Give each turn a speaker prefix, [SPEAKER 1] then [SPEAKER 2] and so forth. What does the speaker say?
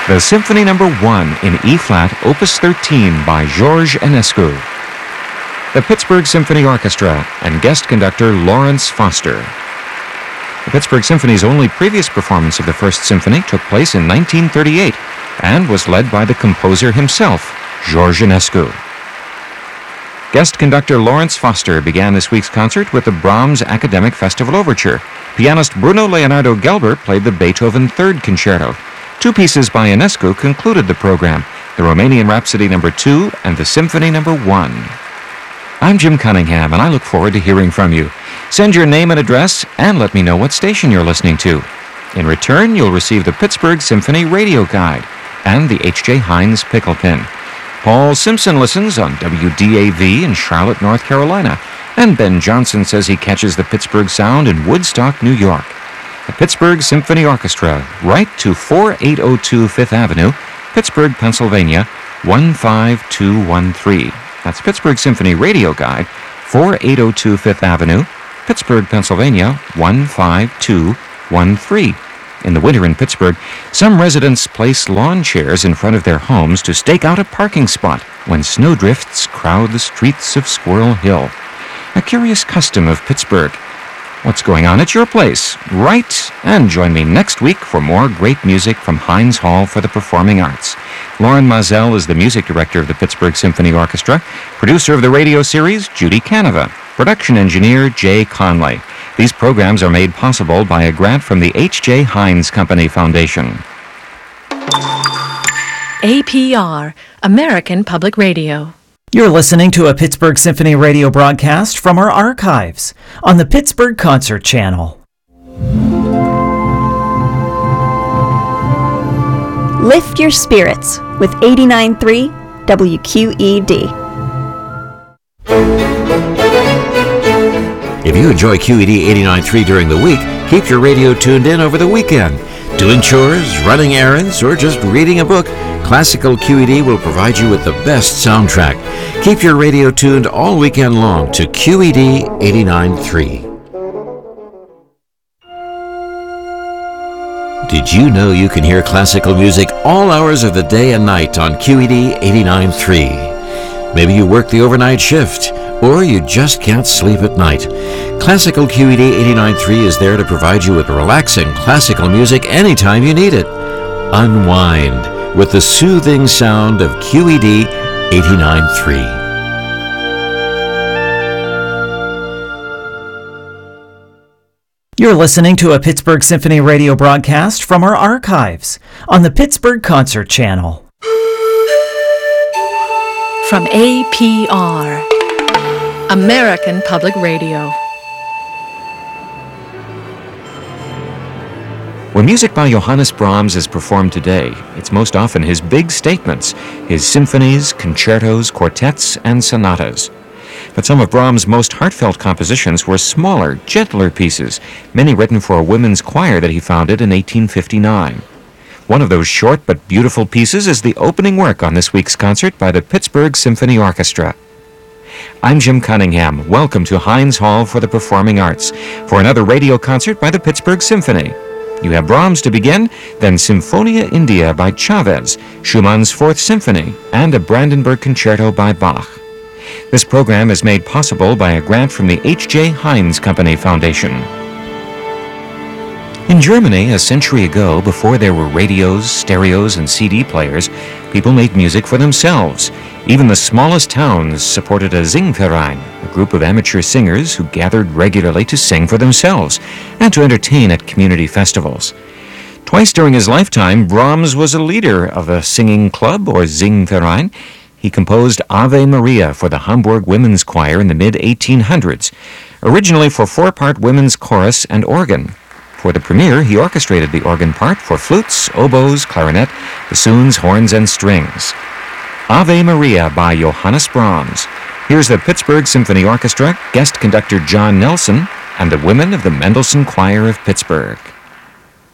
[SPEAKER 1] the Symphony No. 1 in E-flat, Opus 13 by Georges Enescu. The Pittsburgh Symphony Orchestra and guest conductor Lawrence Foster. The Pittsburgh Symphony's only previous performance of the First Symphony took place in 1938 and was led by the composer himself, Georges Enescu. Guest conductor Lawrence Foster began this week's concert with the Brahms Academic Festival Overture. Pianist Bruno Leonardo Gelber played the Beethoven Third Concerto. Two pieces by Enescu concluded the program, the Romanian Rhapsody No. 2 and the Symphony No. 1. I'm Jim Cunningham, and I look forward to hearing from you. Send your name and address, and let me know what station you're listening to. In return, you'll receive the Pittsburgh Symphony Radio Guide and the H.J. Heinz Pickle Pin. Paul Simpson listens on WDAV in Charlotte, North Carolina, and Ben Johnson says he catches the Pittsburgh Sound in Woodstock, New York. The Pittsburgh Symphony Orchestra, write to 4802 Fifth Avenue, Pittsburgh, Pennsylvania, 15213. That's Pittsburgh Symphony Radio Guide, 4802 Fifth Avenue, Pittsburgh, Pennsylvania, 15213. In the winter in Pittsburgh, some residents place lawn chairs in front of their homes to stake out a parking spot when snowdrifts crowd the streets of Squirrel Hill. A curious custom of Pittsburgh. What's going on at your place? Write and join me next week for more great music from Heinz Hall for the Performing Arts. Lauren Mazel is the music director of the Pittsburgh Symphony Orchestra. Producer of the radio series, Judy Canova. Production engineer, Jay Conley. These programs are made possible by a grant from the H.J. Heinz Company Foundation.
[SPEAKER 2] APR, American Public Radio.
[SPEAKER 3] You're listening to a Pittsburgh Symphony radio broadcast from our archives on the Pittsburgh Concert Channel.
[SPEAKER 4] Lift your spirits with 89.3 WQED.
[SPEAKER 5] If you enjoy QED 89.3 during the week, keep your radio tuned in over the weekend. Doing chores, running errands, or just reading a book, Classical QED will provide you with the best soundtrack. Keep your radio tuned all weekend long to QED 89.3. Did you know you can hear classical music all hours of the day and night on QED 89.3? Maybe you work the overnight shift, or you just can't sleep at night. Classical QED 89.3 is there to provide you with relaxing classical music anytime you need it. Unwind with the soothing sound of QED 89.3.
[SPEAKER 3] You're listening to a Pittsburgh Symphony radio broadcast from our archives on the Pittsburgh Concert Channel.
[SPEAKER 2] From APR, American Public Radio.
[SPEAKER 1] When music by Johannes Brahms is performed today, it's most often his big statements, his symphonies, concertos, quartets, and sonatas. But some of Brahms' most heartfelt compositions were smaller, gentler pieces, many written for a women's choir that he founded in 1859. One of those short but beautiful pieces is the opening work on this week's concert by the Pittsburgh Symphony Orchestra. I'm Jim Cunningham. Welcome to Heinz Hall for the Performing Arts for another radio concert by the Pittsburgh Symphony. You have Brahms to begin, then Symphonia India by Chavez, Schumann's Fourth Symphony, and a Brandenburg Concerto by Bach. This program is made possible by a grant from the H.J. Heinz Company Foundation. In Germany, a century ago, before there were radios, stereos, and CD players, people made music for themselves. Even the smallest towns supported a Singverein, a group of amateur singers who gathered regularly to sing for themselves and to entertain at community festivals. Twice during his lifetime, Brahms was a leader of a singing club, or Singverein. He composed Ave Maria for the Hamburg Women's Choir in the mid-1800s, originally for four-part women's chorus and organ. For the premiere, he orchestrated the organ part for flutes, oboes, clarinet, bassoons, horns, and strings. Ave Maria by Johannes Brahms. Here's the Pittsburgh Symphony Orchestra, guest conductor John Nelson, and the women of the Mendelssohn Choir of Pittsburgh.